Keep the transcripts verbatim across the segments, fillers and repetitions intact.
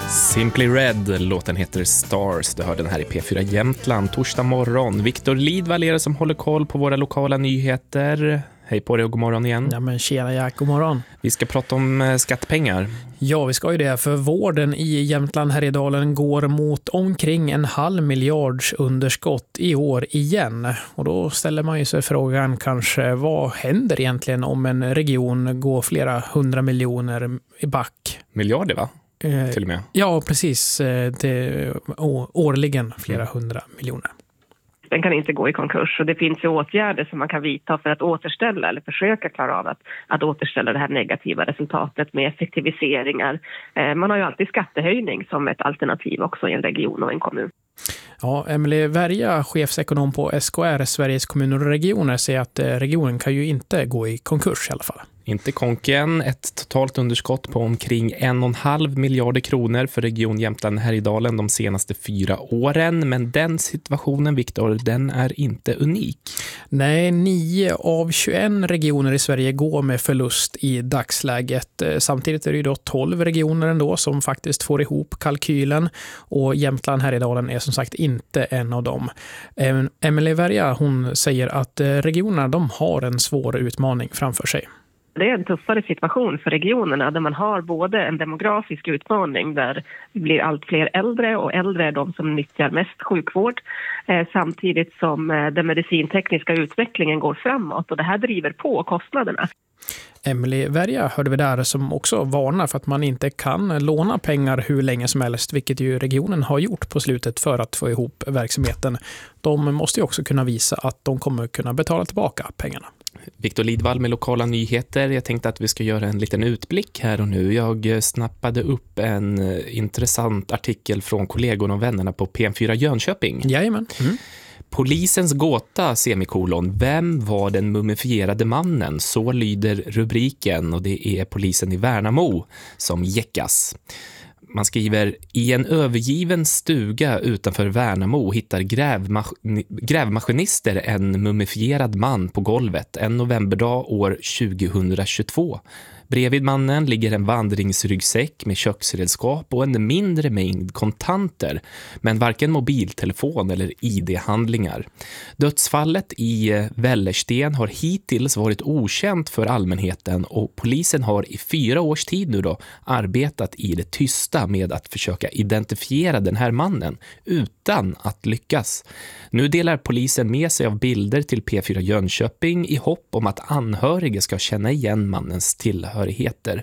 Simply Red, låten heter Stars. Du hör den här i P fyra Jämtland torsdag morgon. Viktor Lidvall är det som håller koll på våra lokala nyheter. Hej på dig och god morgon igen. Ja men tjena Jack, god morgon. Vi ska prata om skattpengar. Ja, vi ska ju det, för vården i Jämtland Härjedalen går mot omkring en halv miljards underskott i år igen. Och då ställer man ju sig frågan kanske, vad händer egentligen om en region går flera hundra miljoner i back? Miljarder va? Eh, Till och med. Ja, precis. Det, årligen flera mm. hundra miljoner. Den kan inte gå i konkurs, och det finns ju åtgärder som man kan vidta för att återställa eller försöka klara av att, att återställa det här negativa resultatet med effektiviseringar. Eh, man har ju alltid skattehöjning som ett alternativ också i en region och en kommun. Ja, Emelie Värja, chefsekonom på S K R, Sveriges kommuner och regioner, säger att regionen kan ju inte gå i konkurs i alla fall. Inte konken, ett totalt underskott på omkring en och en halv miljarder kronor för region Jämtland Härjedalen de senaste fyra åren. Men den situationen, Viktor, den är inte unik. Nej, nio av tjugoett regioner i Sverige går med förlust i dagsläget. Samtidigt är det ju då tolv regioner ändå som faktiskt får ihop kalkylen, och Jämtland Härjedalen är som sagt inte en av dem. Emelie Värja, hon säger att regionerna de har en svår utmaning framför sig. Det är en tuffare situation för regionerna där man har både en demografisk utmaning där det blir allt fler äldre, och äldre är de som nyttjar mest sjukvård, eh, samtidigt som eh, den medicintekniska utvecklingen går framåt, och det här driver på kostnaderna. Emelie Värja hörde vi där, som också varnar för att man inte kan låna pengar hur länge som helst, vilket ju regionen har gjort på slutet för att få ihop verksamheten. De måste ju också kunna visa att de kommer kunna betala tillbaka pengarna. Viktor Lidvall med lokala nyheter. Jag tänkte att vi ska göra en liten utblick här och nu. Jag snappade upp en intressant artikel från kollegorna och vännerna på P fyra Jönköping. Jajamän. Mm. Polisens gåta, semikolon. Vem var den mumifierade mannen? Så lyder rubriken, och det är polisen i Värnamo som jäckas. Man skriver, i en övergiven stuga utanför Värnamo hittar grävmas- grävmaskinister en mumifierad man på golvet en novemberdag år tjugohundratjugotvå. Bredvid mannen ligger en vandringsryggsäck med köksredskap och en mindre mängd kontanter, men varken mobiltelefon eller I D-handlingar. Dödsfallet i Vällersten har hittills varit okänt för allmänheten, och polisen har i fyra års tid nu då arbetat i det tysta med att försöka identifiera den här mannen utan att lyckas. Nu delar polisen med sig av bilder till P fyra Jönköping i hopp om att anhöriga ska känna igen mannens tillhörigheter.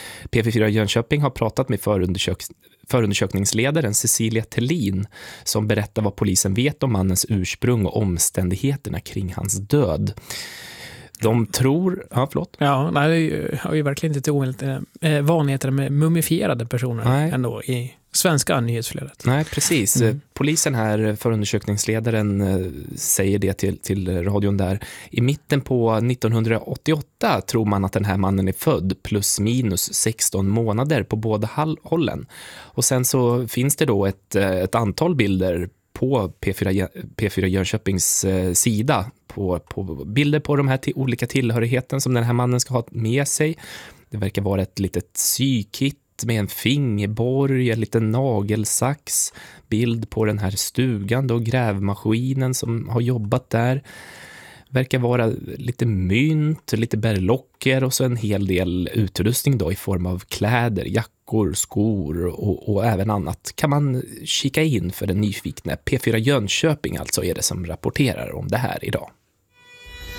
P fyra Jönköping har pratat med förundersök- förundersökningsledaren Cecilia Tellin, som berättar vad polisen vet om mannens ursprung och omständigheterna kring hans död. De tror... Ja, förlåt. Ja, nej, det har ju verkligen inte oält eh, vanligheter med mumifierade personer nej. ändå i svenska nyhetsflödet. Nej, precis. Mm. Polisen här, förundersökningsledaren, säger det till, till radion där. I mitten på nittonhundraåttioåtta tror man att den här mannen är född plus minus sexton månader på båda hållen. Och sen så finns det då ett, ett antal bilder på P fyra, P fyra Jönköpings eh, sida på, på bilder på de här till, olika tillhörigheten som den här mannen ska ha med sig. Det verkar vara ett litet sykit med en fingerborg, en liten nagelsax, bild på den här stugan då, grävmaskinen som har jobbat där. Verkar vara lite mynt, lite berlocker och så en hel del utrustning då i form av kläder, jackor, skor och, och även annat. Kan man kika in för den nyfikna. P fyra Jönköping alltså är det som rapporterar om det här idag.